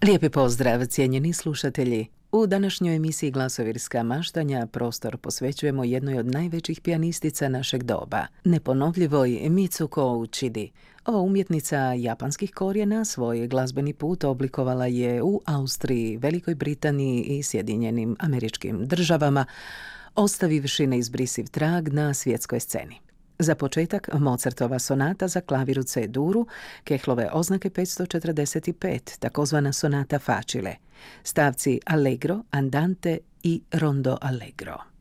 Lijepi pozdrav, cijenjeni slušatelji. U današnjoj emisiji Glasovirska maštanja prostor posvećujemo jednoj od najvećih pijanistica našeg doba, neponovljivoj Mitsuko Uchidi. Ova umjetnica japanskih korijena svoj glazbeni put oblikovala je u Austriji, Velikoj Britaniji i Sjedinjenim Američkim Državama, ostavivši neizbrisiv trag na svjetskoj sceni. Za početak Mozartova sonata za klavir u C-duru, Kehlove oznake 545, takozvana sonata facile, stavci allegro, andante i rondo allegro.